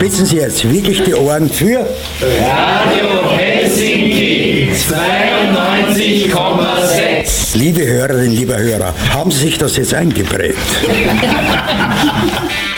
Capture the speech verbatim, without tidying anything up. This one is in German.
spitzen Sie jetzt wirklich die Ohren für Radio Helsinki zweiundneunzig Komma sechs. Liebe Hörerinnen, lieber Hörer, haben Sie sich das jetzt eingeprägt?